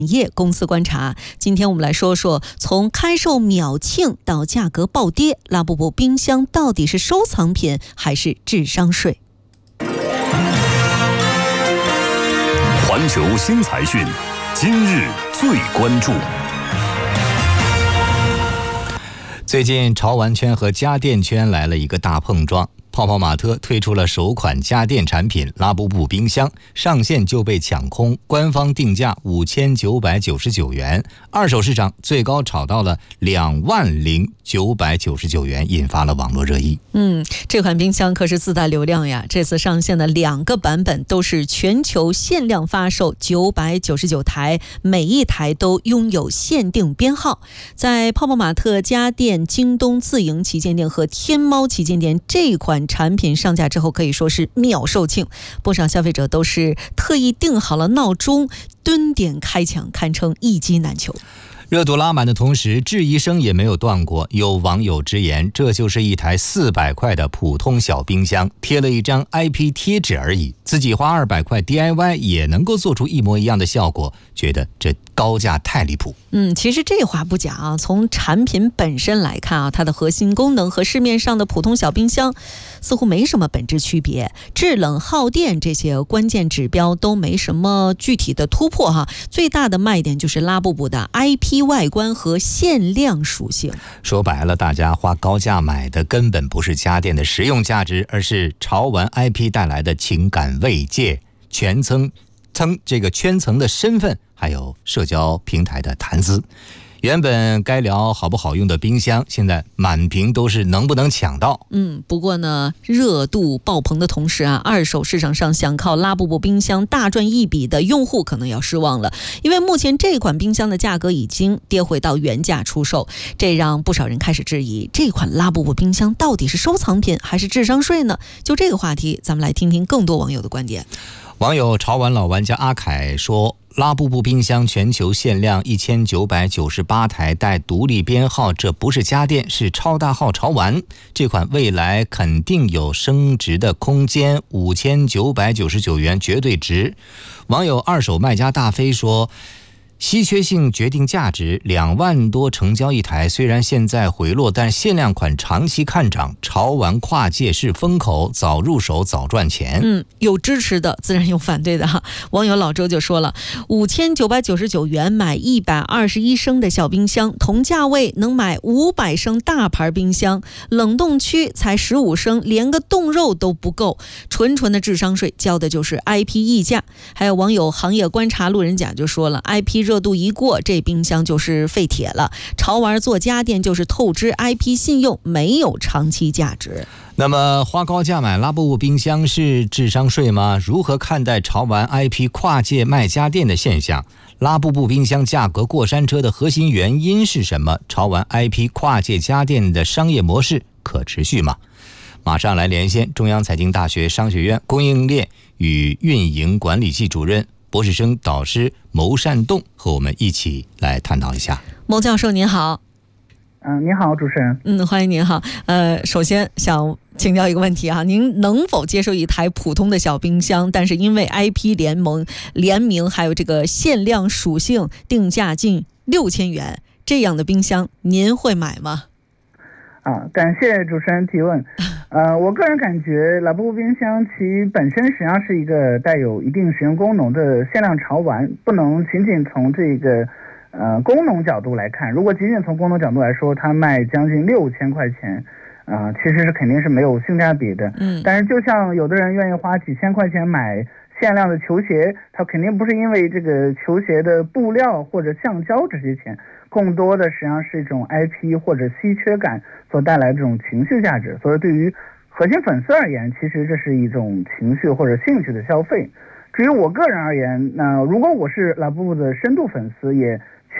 业公司观察。今天我们来说说，从开售秒罄到价格暴跌，拉布布冰箱到底是收藏品还是智商税？ 环球新财讯，今日最关注。 最近潮玩圈和家电圈来了一个大碰撞。泡泡玛特推出了首款家电产品拉布布冰箱，上线就被抢空，官方定价5999元，二手市场最高炒到了20999元，引发了网络热议。 这款冰箱可是自带流量呀！这次上线的2个版本都是全球限量发售，999台，每一台都拥有限定编号。在泡泡玛特家电、京东自营旗舰店和天猫旗舰店，这款产品上架之后可以说是秒售罄，不少消费者都是特意定好了闹钟，蹲点开抢，堪称一机难求。 热度拉满的同时，质疑声也没有断过。有网友直言，这就是一台400块的普通小冰箱，贴了一张 IP 贴纸而已，自己花200块 DIY 也能够做出一模一样的效果，觉得这高价太离谱。 其实这话不假啊，从产品本身来看啊，它的核心功能和市面上的普通小冰箱似乎没什么本质区别，制冷耗电这些关键指标都没什么具体的突破哈。最大的卖点就是拉布布的 IP 外观和限量属性。 说白了，大家花高价买的根本不是家电的实用价值，而是潮玩 IP 带来的情感慰藉、圈层的身份，还有社交平台的谈资。原本该聊好不好用的冰箱，现在满屏都是能不能抢到。 不过呢，热度爆棚的同时啊，二手市场上想靠拉布布冰箱大赚一笔的用户可能要失望了，因为目前这款冰箱的价格已经跌回到原价出售，这让不少人开始质疑这款拉布布冰箱到底是收藏品还是智商税呢？就这个话题，咱们来听听更多网友的观点。 网友潮玩老玩家阿凯说，拉布布冰箱全球限量1998台，带独立编号，这不是家电，是超大号潮玩。这款未来肯定有升值的空间，5999元绝对值。网友二手卖家大飞说，稀缺性决定价值，2万多成交一台，虽然现在回落，但限量款长期看涨，潮玩跨界是风口，早入手早赚钱。 有支持的自然有反对的哈。网友老周就说了，5999元买121升的小冰箱，同价位能买500升大牌冰箱，冷冻区才15升，连个冻肉都不够，纯的智商税，交的就是 IP 溢价。还有网友行业观察路人甲就说了， IP 热度一过，这冰箱就是废铁了，潮玩做家电就是透支 IP 信用，没有长期价值。 那么花高价买拉布布冰箱是智商税吗？如何看待潮玩 IP 跨界卖家电的现象？拉布布冰箱价格过山车的核心原因是什么？潮玩 IP 跨界家电的商业模式可持续吗？马上来连线中央财经大学商学院供应链与运营管理系主任、博士生导师牟善栋和我们一起来探讨一下。 牟教授您好。 你好，主持人。 欢迎您好。首先想请教一个问题啊，您能否接受一台普通的小冰箱，但是因为 IP 联名还有这个限量属性，定价近6000元，这样的冰箱您会买吗？ 感谢主持人提问。我个人感觉拉布布冰箱其本身实际上是一个带有一定实用功能的限量潮玩，不能仅仅从这个功能角度来看。如果仅仅从功能角度来说，它卖将近6000块钱，其实是肯定是没有性价比的。但是就像有的人愿意花几千块钱买限量的球鞋，它肯定不是因为这个球鞋的布料或者橡胶这些钱，更多的实际上是一种 IP 或者稀缺感所带来的这种情绪价值。所以对于核心粉丝而言，其实这是一种情绪或者兴趣的消费。至于我个人而言，那如果我是拉布布的深度粉丝，也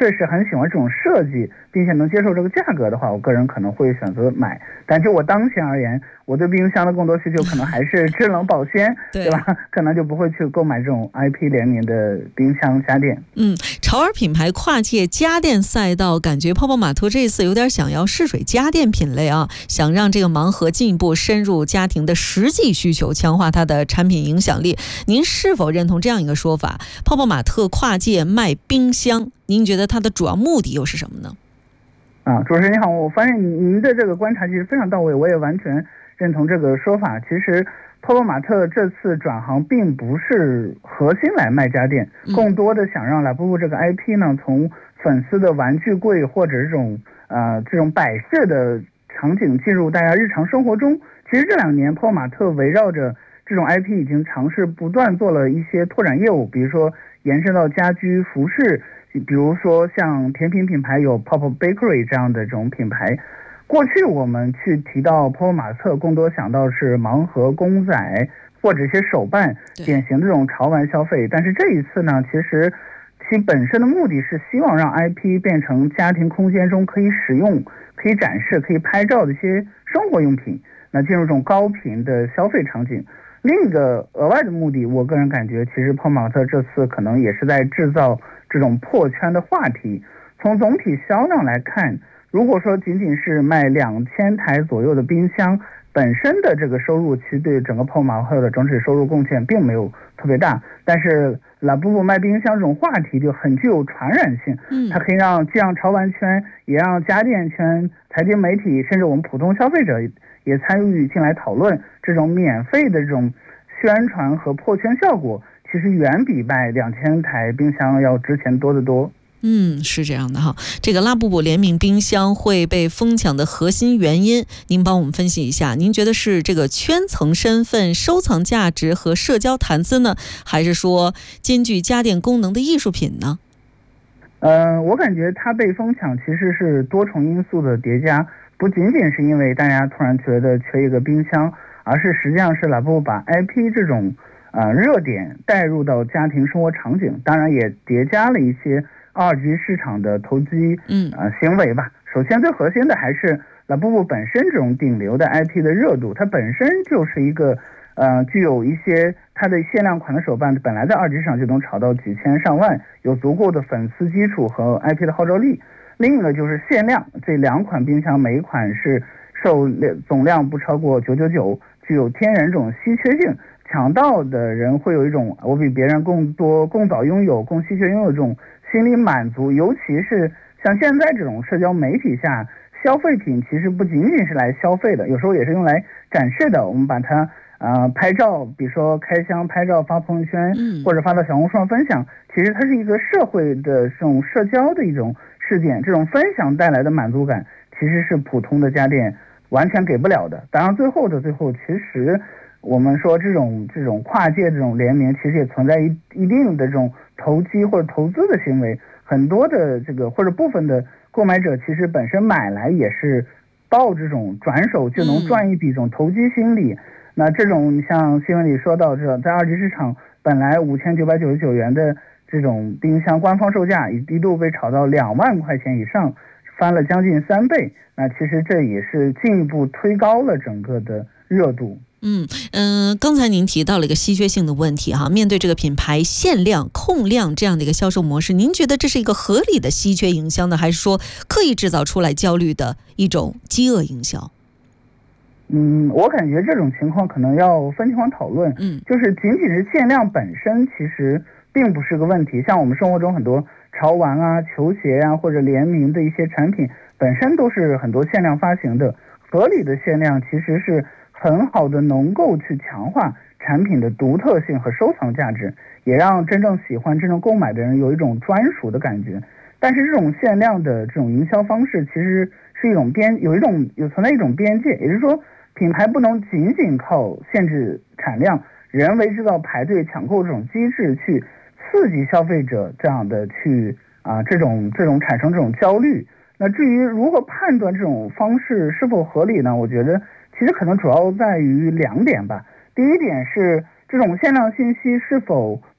粹是很喜欢这种设计，并且能接受这个价格的话，我个人可能会选择买。但就我当前而言，我对冰箱的更多需求可能还是制冷保鲜，对吧？可能就不会去购买这种 IP 联名的冰箱家电。 潮玩品牌跨界家电赛道，感觉泡泡玛特这次有点想要试水家电品类啊，想让这个盲盒进一步深入家庭的实际需求，强化它的产品影响力。您是否认同这样一个说法？泡泡玛特跨界卖冰箱，您觉得它的主要目的又是什么呢？ 主持人你好，我发现您的这个观察其实非常到位，我也完全认同这个说法。其实泡泡玛特这次转行并不是核心来卖家电，更多的想让拉布布这个 IP 呢，从粉丝的玩具柜或者这种摆设的场景进入大家日常生活中。其实这2年泡泡玛特围绕着这种 IP 已经尝试不断做了一些拓展业务，比如说延伸到家居服饰，比如说像甜品品牌有 Pop Bakery 这样的这种品牌。过去我们去提到泡泡玛特，更多想到是盲盒、公仔或者一些手办，典型的这种潮玩消费。但是这一次呢，其实其本身的目的是希望让 IP 变成家庭空间中可以使用、可以展示、可以拍照的一些生活用品，那进入这种高频的消费场景。另一个额外的目的，我个人感觉其实泡泡玛特这次可能也是在制造这种破圈的话题。从总体销量来看，如果说仅仅是卖2000台左右的冰箱，本身的这个收入其实对整个泡泡玛特的整体收入贡献并没有特别大，但是拉布布卖冰箱这种话题就很具有传染性，它可以既让潮玩圈，也让家电圈、财经媒体，甚至我们普通消费者也参与进来讨论。这种免费的这种宣传和破圈效果，其实远比卖2000台冰箱要值钱多得多。 是这样的哈。这个拉布布联名冰箱会被疯抢的核心原因，您帮我们分析一下。您觉得是这个圈层身份、收藏价值和社交谈资呢，还是说兼具家电功能的艺术品呢？ 我感觉它被疯抢其实是多重因素的叠加，不仅仅是因为大家突然觉得缺一个冰箱，而是实际上是拉布布把 IP 这种热点带入到家庭生活场景，当然也叠加了一些二级市场的投机行为吧。首先最核心的还是拉布布本身这种顶流的 IP 的热度，它本身就是一个具有一些它的限量款的手办，本来在二级市场就能炒到几千上万，有足够的粉丝基础和 IP 的号召力。另一个就是限量，这2款冰箱每一款是总量不超过999，具有天然这种稀缺性，抢到的人会有一种我比别人更多、更早拥有、更稀缺拥有这种心理满足。尤其是像现在这种社交媒体下，消费品其实不仅仅是来消费的，有时候也是用来展示的。我们把它拍照，比如说开箱拍照发朋友圈，或者发到小红书上分享，其实它是一个社会的这种社交的一种事件。这种分享带来的满足感，其实是普通的家电完全给不了的。当然最后，其实我们说这种跨界这种联名，其实也存在一定的这种投机或者投资的行为。很多的这个或者部分的购买者，其实本身买来也是抱这种转手就能赚一笔这种投机心理。那这种像新闻里说到，这在二级市场本来5999元的这种冰箱官方售价一度被炒到2万块钱以上，翻了将近3倍。那其实这也是进一步推高了整个的热度。 刚才您提到了一个稀缺性的问题哈，面对这个品牌限量、控量这样的一个销售模式，您觉得这是一个合理的稀缺营销呢，还是说刻意制造出来焦虑的一种饥饿营销？ 我感觉这种情况可能要分情况讨论。就是仅仅是限量本身其实并不是个问题，像我们生活中很多潮玩啊、球鞋啊或者联名的一些产品，本身都是很多限量发行的。合理的限量其实是很好的能够去强化产品的独特性和收藏价值，也让真正喜欢、真正购买的人有一种专属的感觉。但是这种限量的这种营销方式其实是一种存在一种边界，也就是说品牌不能仅仅靠限制产量、人为制造排队抢购这种机制去刺激消费者这样的去这种产生这种焦虑。那至于如何判断这种方式是否合理呢？我觉得其实可能主要在于2点吧。第一点是这种限量信息是否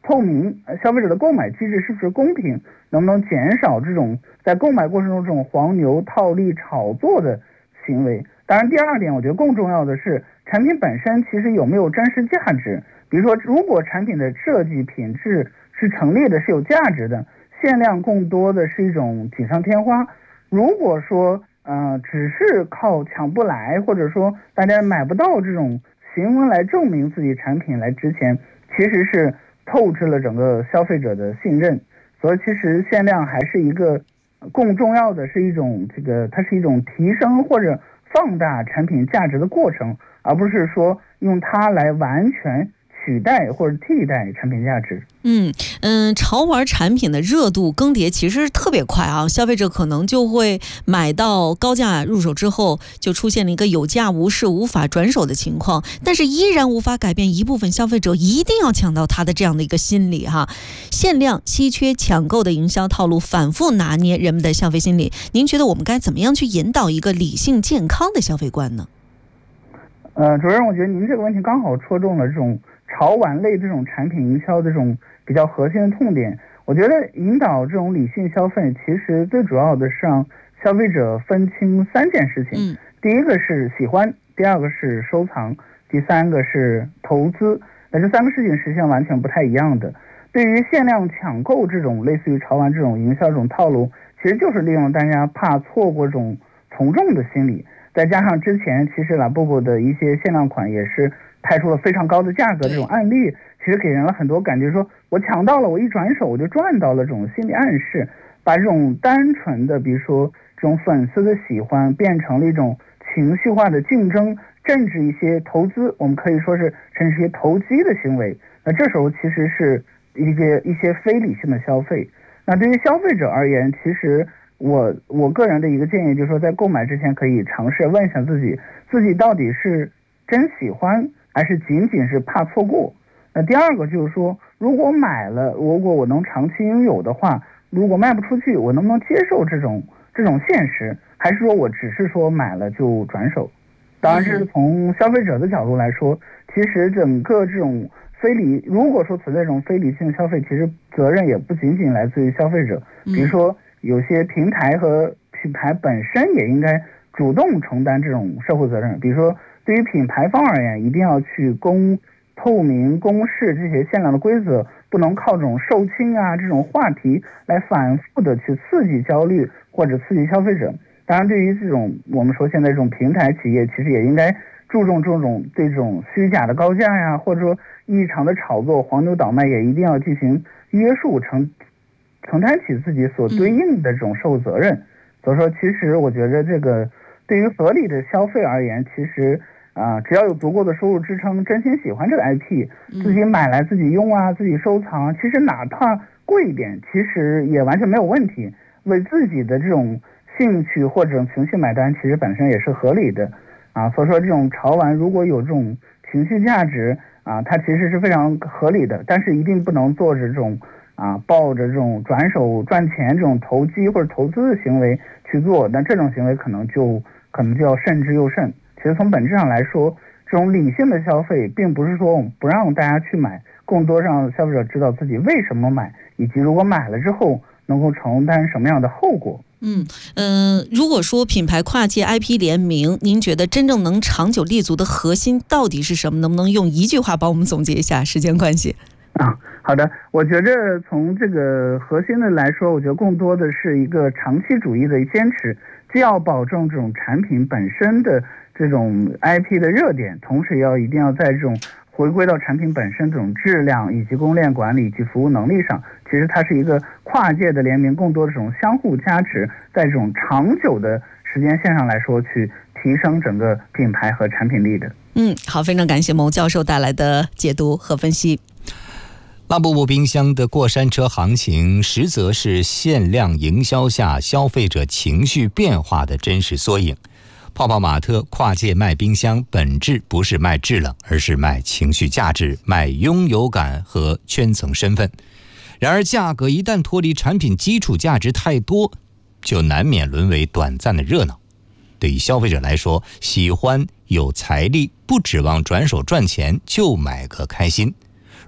透明，消费者的购买机制是不是公平，能不能减少这种在购买过程中这种黄牛套利炒作的行为。当然第二点我觉得更重要的是产品本身其实有没有真实价值，比如说如果产品的设计品质是成立的，是有价值的，限量更多的是一种锦上添花。如果说只是靠抢不来，或者说大家买不到这种行为来证明自己产品来值钱，其实是透支了整个消费者的信任。所以其实限量还是一个更重要的是一种它是一种提升或者放大产品价值的过程，而不是说用它来完全取代或者替代产品价值。 潮玩产品的热度更迭其实特别快啊，消费者可能就会买到高价入手之后，就出现了一个有价无市无法转手的情况，但是依然无法改变一部分消费者一定要抢到它的这样的一个心理哈。限量、稀缺、抢购的营销套路反复拿捏人们的消费心理，您觉得我们该怎么样去引导一个理性健康的消费观呢？ 主任，我觉得您这个问题刚好戳中了这种潮玩类这种产品营销的这种比较核心的痛点。我觉得引导这种理性消费，其实最主要的是让消费者分清3件事情。第一个是喜欢，第二个是收藏，第三个是投资。那这3个事情实际上完全不太一样的。对于限量抢购这种类似于潮玩这种营销这种套路，其实就是利用大家怕错过这种从众的心理，再加上之前其实Labubu的一些限量款也是开出了非常高的价格，这种案例其实给人了很多感觉，说我抢到了，我一转手我就赚到了，这种心理暗示，把这种单纯的比如说这种粉丝的喜欢变成了一种情绪化的竞争，甚至一些投资，我们可以说是甚至一些投机的行为。那这时候其实是一些非理性的消费。那对于消费者而言，其实我个人的一个建议就是说，在购买之前可以尝试问一下自己到底是真喜欢还是仅仅是怕错过。那第二个就是说，如果买了，如果我能长期拥有的话，如果卖不出去，我能不能接受这种现实，还是说我只是说买了就转手。当然是从消费者的角度来说，其实整个这种如果说存在这种非理性消费，其实责任也不仅仅来自于消费者，比如说有些平台和品牌本身也应该主动承担这种社会责任。比如说对于品牌方而言，一定要去透明公示这些限量的规则，不能靠这种售罄啊这种话题来反复的去刺激焦虑或者刺激消费者。当然对于这种我们说现在这种平台企业，其实也应该注重对这种虚假的高价呀，或者说异常的炒作黄牛倒卖，也一定要进行约束，承担起自己所对应的这种社会责任。所以说其实我觉得这个对于合理的消费而言，其实只要有足够的收入支撑，真心喜欢这个 IP， 自己买来自己用啊，自己收藏，其实哪怕贵一点，其实也完全没有问题。为自己的这种兴趣或者情绪买单，其实本身也是合理的所以说这种潮玩如果有这种情绪价值它其实是非常合理的，但是一定不能做着这种抱着这种转手赚钱这种投机或者投资的行为去做，那这种行为可能就要慎之又慎。其实从本质上来说，这种理性的消费并不是说我们不让大家去买，更多让消费者知道自己为什么买，以及如果买了之后能够承担什么样的后果。 如果说品牌跨界 IP 联名，您觉得真正能长久立足的核心到底是什么？能不能用一句话帮我们总结一下？时间关系。 好的，我觉得从这个核心的来说，我觉得更多的是一个长期主义的坚持，既要保证这种产品本身的这种 IP 的热点，同时一定要在这种回归到产品本身这种质量以及供应链管理以及服务能力上。其实它是一个跨界的联名，更多的这种相互加持，在这种长久的时间线上来说，去提升整个品牌和产品力的。 好，非常感谢牟教授带来的解读和分析。 拉布布冰箱的过山车行情，实则是限量营销下消费者情绪变化的真实缩影。泡泡玛特跨界卖冰箱，本质不是卖制冷，而是卖情绪价值，卖拥有感和圈层身份。然而价格一旦脱离产品基础价值太多，就难免沦为短暂的热闹。对于消费者来说，喜欢有财力，不指望转手赚钱，就买个开心。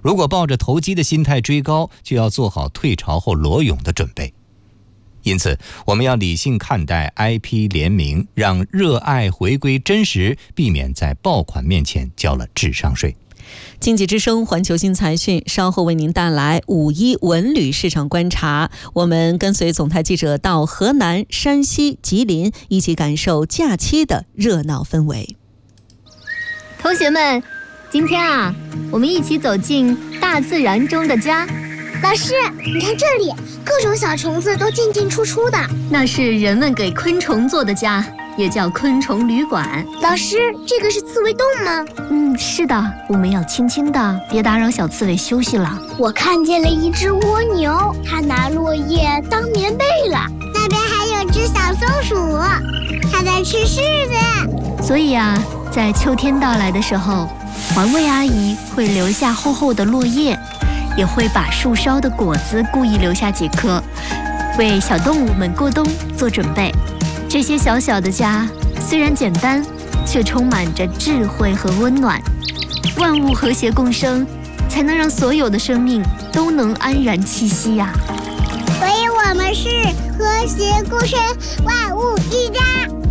如果抱着投机的心态追高，就要做好退潮后裸泳的准备。因此，我们要理性看待 IP 联名，让热爱回归真实，避免在爆款面前交了智商税。 经济之声环球新财讯稍后为您带来5·1文旅市场观察，我们跟随总台记者到河南、山西、吉林，一起感受假期的热闹氛围。 同学们，今天我们一起走进大自然中的家。 老师，你看这里，各种小虫子都进进出出的， 那是人们给昆虫做的家，也叫昆虫旅馆。 老师，这个是刺猬洞吗？ 是的，我们要轻轻的，别打扰小刺猬休息了。 我看见了一只蜗牛，它拿落叶当棉被了。那边还有只小松鼠，它在吃柿子。 所以在秋天到来的时候，环卫阿姨会留下厚厚的落叶，也会把树梢的果子故意留下几颗，为小动物们过冬做准备。这些小小的家虽然简单，却充满着智慧和温暖。万物和谐共生，才能让所有的生命都能安然栖息呀。 所以我们是和谐共生，万物一家。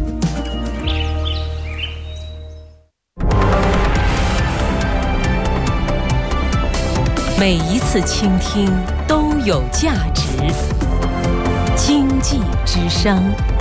每一次倾听都有价值。经济之声。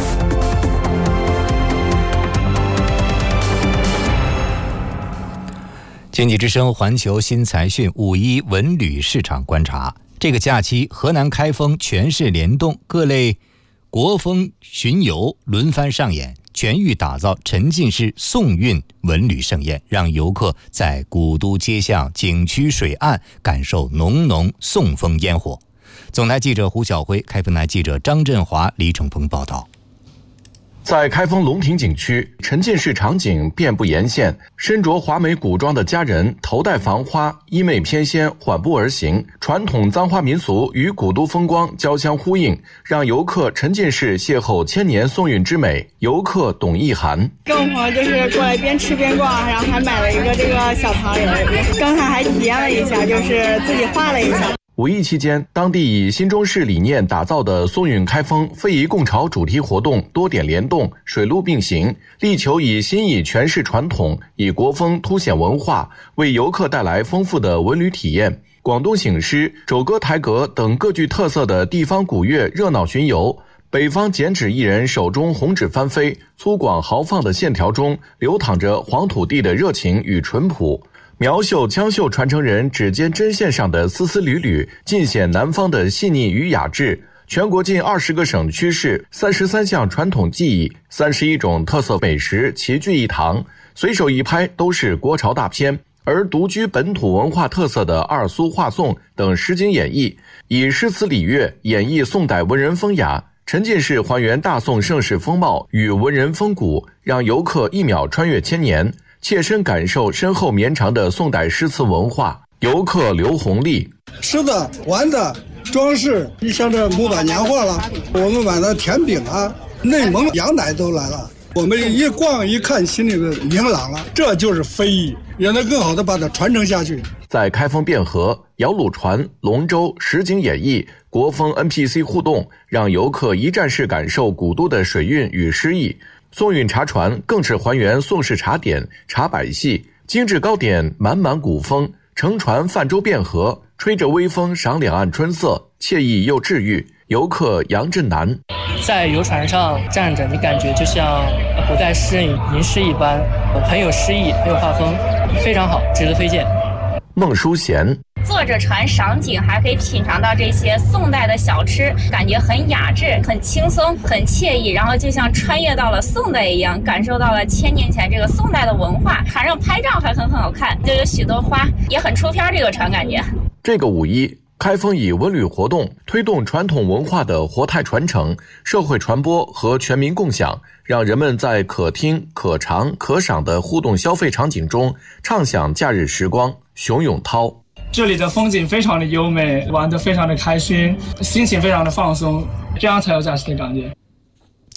经济之声环球新财讯5·1文旅市场观察。这个假期，河南开封全市联动，各类国风巡游轮番上演，全域打造沉浸式送运文旅盛宴，让游客在古都街巷、景区水岸感受浓浓送风烟火。总台记者胡晓辉，开封台记者张振华、李成峰报道。 在开封龙亭景区，沉浸式场景遍布沿线，身着华美古装的佳人头戴繁花，衣袂翩跹，缓步而行，传统簪花民俗与古都风光交相呼应，让游客沉浸式邂逅千年送运之美。游客懂意涵， 跟我朋友就是过来边吃边逛，然后还买了一个这个小糖人，刚才还体验了一下，就是自己画了一下。 5一期间，当地以新中式理念打造的松韵开封非遗共潮主题活动多点联动，水陆并行，力求以新意诠释传统，以国风凸显文化，为游客带来丰富的文旅体验。广东醒狮、肘歌台阁等各具特色的地方古乐热闹巡游，北方剪纸艺人手中红纸翻飞，粗犷豪放的线条中流淌着黄土地的热情与淳朴。苗绣、羌绣传承人指尖针线上的丝丝缕缕，尽显南方的细腻与雅致。全国近20个省区市，33项传统技艺，31种特色美食齐聚一堂，随手一拍都是国潮大片。而独具本土文化特色的二苏画颂等实景演绎，以诗词礼乐演绎宋代文人风雅，沉浸式还原大宋盛世风貌与文人风骨，让游客一秒穿越千年，切身感受深厚绵长的宋代诗词文化。游客刘红利， 吃的、玩的、装饰，你像这木板年画了，我们买的甜饼内蒙羊奶都来了。我们一逛一看，心里就明朗了，这就是非遗，也能更好的把它传承下去。 在开封汴河，摇橹船、龙舟、实景演绎、国风 NPC 互动，让游客一站式感受古都的水韵与诗意。宋韵茶船更是还原宋式茶点、茶百戏，精致糕点满满古风，乘船泛舟汴河，吹着微风赏两岸春色，惬意又治愈。游客杨振南， 在游船上站着，你感觉就像古代诗人吟诗一般，很有诗意，很有画风，非常好，值得推荐。 孟淑贤， 坐着船赏景，还可以品尝到这些宋代的小吃，感觉很雅致，很轻松，很惬意，然后就像穿越到了宋代一样，感受到了1000年前这个宋代的文化。船上拍照还很好看，就有许多花，也很出片。这个船感觉这个5一开封以文旅活动推动传统文化的活态传承、社会传播和全民共享，让人们在可听、可尝、可赏的互动消费场景中畅享假日时光。熊永涛， 这里的风景非常的优美，玩得非常的开心，心情非常的放松，这样才有假期的感觉。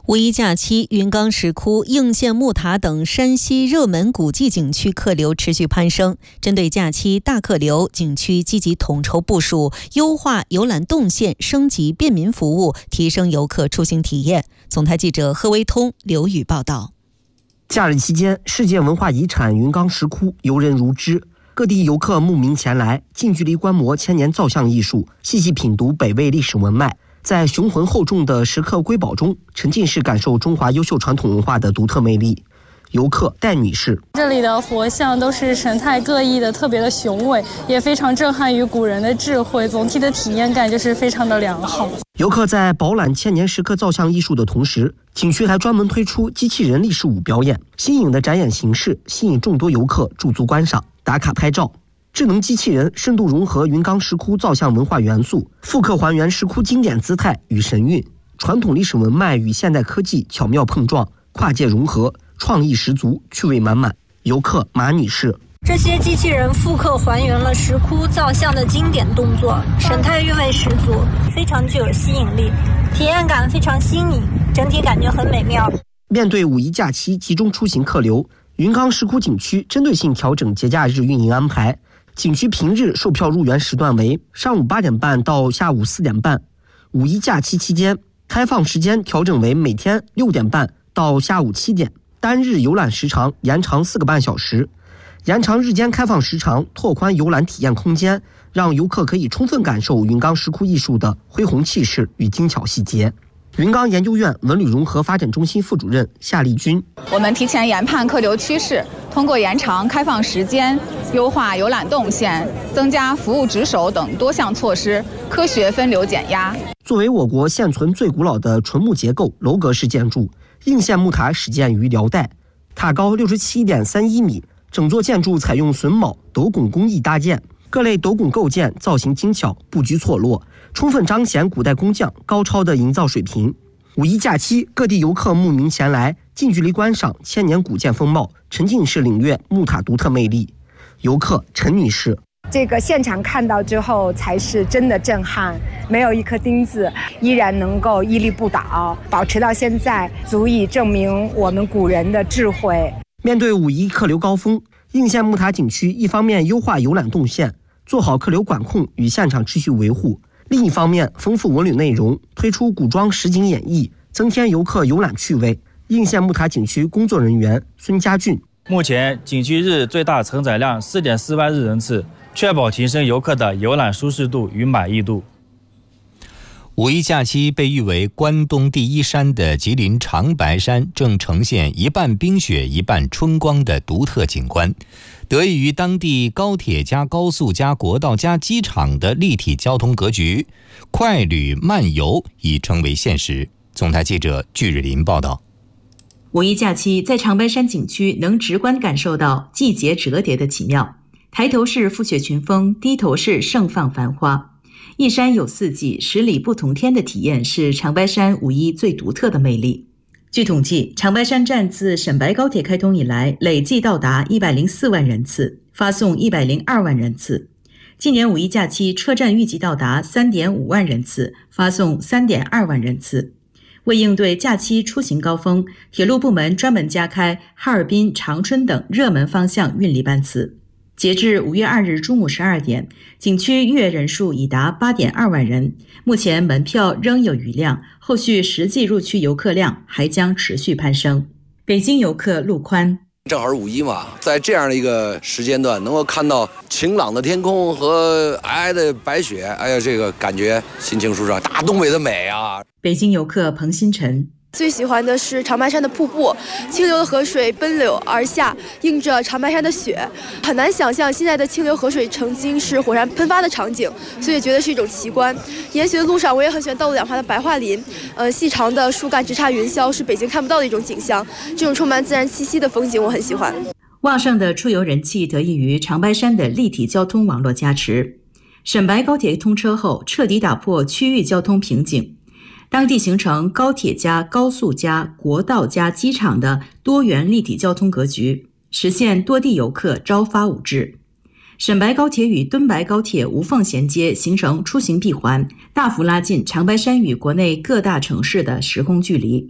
五一假期，云冈石窟、应县木塔等山西热门古迹景区客流持续攀升。针对假期大客流，景区积极统筹部署，优化游览动线，升级便民服务，提升游客出行体验。总台记者贺威通、刘宇报道。 假日期间，世界文化遗产云冈石窟游人如织，各地游客慕名前来，近距离观摩千年造像艺术，细细品读北魏历史文脉。在雄浑厚重的石刻瑰宝中，沉浸式感受中华优秀传统文化的独特魅力。游客戴女士： 这里的佛像都是神态各异的，特别的雄伟，也非常震撼于古人的智慧，总体的体验感就是非常的良好。 游客在饱览千年石刻造像艺术的同时，景区还专门推出机器人立式舞表演，新颖的展演形式吸引众多游客驻足观赏、打卡拍照。智能机器人深度融合云冈石窟造像文化元素，复刻还原石窟经典姿态与神韵，传统历史文脉与现代科技巧妙碰撞，跨界融合，创意十足，趣味满满。游客马女士： 这些机器人复刻还原了石窟造像的经典动作，神态韵味十足，非常具有吸引力，体验感非常新颖，整体感觉很美妙。 面对五一假期集中出行客流，云冈石窟景区针对性调整节假日运营安排。景区平日售票入园时段为上午8点半到下午4点半，五一假期期间开放时间调整为每天6点半到下午7点，单日游览时长延长4个半小时，延长日间开放时长，拓宽游览体验空间，让游客可以充分感受云冈石窟艺术的恢宏气势与精巧细节。云冈研究院文旅融合发展中心副主任夏丽君： 我们提前研判客流趋势，通过延长开放时间、优化游览动线、增加服务值守等多项措施，科学分流减压。 作为我国现存最古老的纯木结构楼阁式建筑，应县木塔始建于辽代，塔高67.31米，整座建筑采用榫卯、斗拱工艺搭建，各类斗拱构件造型精巧，布局错落，充分彰显古代工匠高超的营造水平。五一假期，各地游客慕名前来，近距离观赏千年古建风貌，沉浸式领略木塔独特魅力。游客陈女士： 这个现场看到之后才是真的震撼，没有一颗钉子，依然能够屹立不倒，保持到现在，足以证明我们古人的智慧。 面对五一客流高峰，应县木塔景区一方面优化游览动线，做好客流管控与现场秩序维护，另一方面丰富文旅内容，推出古装实景演绎，增添游客游览趣味。应县木塔景区工作人员孙家俊： 目前景区日最大承载量4.4万日人次，确保提升游客的游览舒适度与满意度。 五一假期被誉为关东第一山的吉林长白山正呈现一半冰雪一半春光的独特景观。得益于当地高铁加高速加国道加机场的立体交通格局，快旅慢游已成为现实。总台记者巨日林报道。 五一假期在长白山景区能直观感受到季节折叠的奇妙，抬头是覆雪群峰，低头是盛放繁花，一山有四季，十里不同天的体验是长白山五一最独特的魅力。据统计，长白山站自沈白高铁开通以来，累计到达104万人次，发送102万人次。今年五一假期，车站预计到达3.5万人次，发送3.2万人次。为应对假期出行高峰，铁路部门专门加开哈尔滨、长春等热门方向运力班次。截至5月2日中午12点，景区预约人数已达8.2万人，目前门票仍有余量，后续实际入区游客量还将持续攀升。北京游客陆宽： 正好是五一嘛，在这样的一个时间段，能够看到晴朗的天空和皑皑的白雪，哎呀，这个感觉心情舒畅，大东北的美啊！ 北京游客彭新晨： 最喜欢的是长白山的瀑布，清流的河水奔流而下，映着长白山的雪。很难想象现在的清流河水曾经是火山喷发的场景，所以觉得是一种奇观。沿雪的路上，我也很喜欢道路两旁的白桦林，细长的树干直插云霄，是北京看不到的一种景象。这种充满自然气息的风景，我很喜欢。 旺盛的出游人气得益于长白山的立体交通网络加持。沈白高铁通车后，彻底打破区域交通瓶颈。当地形成高铁加高速加国道加机场的多元立体交通格局，实现多地游客朝发暮至。沈白高铁与敦白高铁无缝衔接，形成出行闭环，大幅拉近长白山与国内各大城市的时空距离。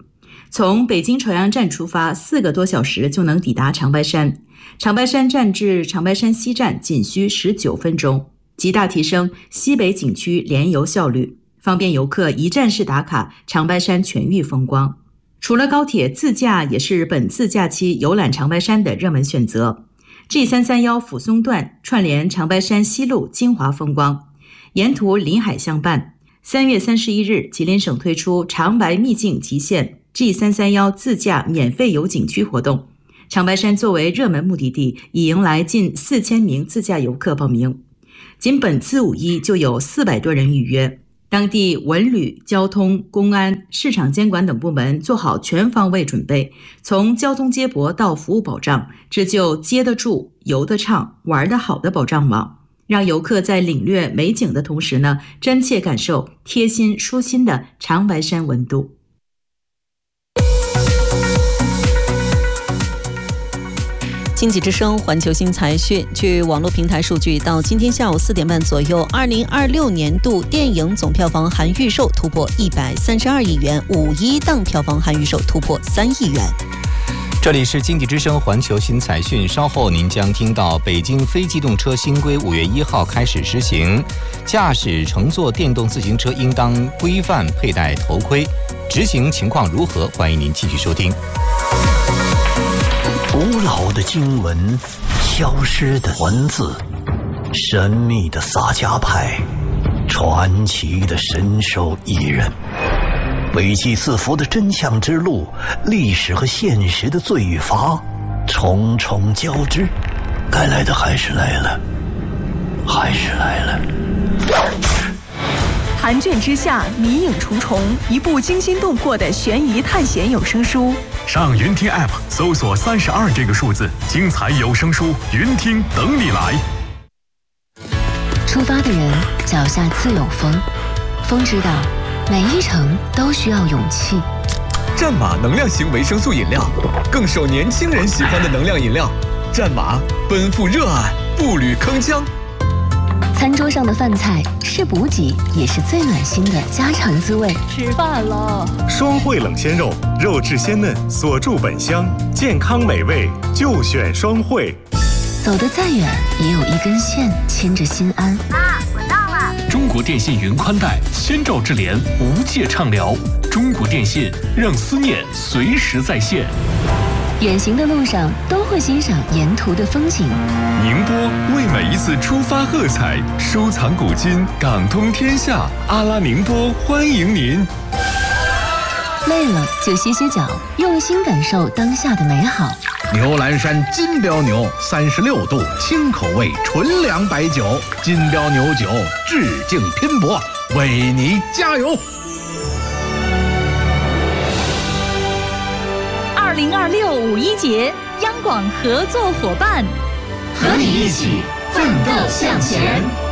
从北京朝阳站出发，4个多小时就能抵达长白山。长白山站至长白山西站仅需19分钟，极大提升西北景区联游效率，方便游客一站式打卡长白山全域风光。除了高铁，自驾也是本次假期游览长白山的热门选择。G331抚松段串联长白山西路精华风光，沿途林海相伴。3月31日，吉林省推出长白秘境极限 G331自驾免费游景区活动，长白山作为热门目的地，已迎来近4000名自驾游客报名。仅本次5一就有400多人预约。当地文旅、交通、公安、市场监管等部门做好全方位准备，从交通接驳到服务保障，这就接得住、游得畅、玩得好的保障网，让游客在领略美景的同时呢，真切感受贴心舒心的长白山温度。 经济之声环球新财讯，据网络平台数据，到今天下午4点半左右，2026年度电影总票房含预售突破132亿元，5一档票房含预售突破3亿元。 这里是经济之声环球新财讯，稍后您将听到北京非机动车新规5月1号开始实行，驾驶乘坐电动自行车应当规范佩戴头盔，执行情况如何？欢迎您继续收听。 古老的经文，消失的文字，神秘的萨迦派，传奇的神兽艺人，危机四伏的真相之路，历史和现实的罪与罚，重重交织，该来的还是来了，还是来了。 寒卷之下，迷影重重，一部惊心动魄的悬疑探险有声书。 上云听 App 搜索32这个数字，精彩有声书云听等你来。 出发的人脚下自有风，风知道每一程都需要勇气。 战马能量型维生素饮料，更受年轻人喜欢的能量饮料。战马奔赴热爱，步履铿锵。 餐桌上的饭菜是补给，也是最暖心的家常滋味。 吃饭了！ 双汇冷鲜肉，肉质鲜嫩，锁住本香，健康美味就选双汇。 走得再远，也有一根线牵着心安。 啊，我到了！ 中国电信云宽带，千兆智联，无界畅聊。中国电信让思念随时在线。 远行的路上都会欣赏沿途的风景。 宁波为每一次出发喝彩，收藏古今，港通天下。阿拉宁波欢迎您。 累了就歇歇脚，用心感受当下的美好。 牛栏山金标牛36度轻口味纯粮白酒，金标牛酒致敬拼搏，为你加油。 2026五一节，央广合作伙伴， 和你一起奋斗向前。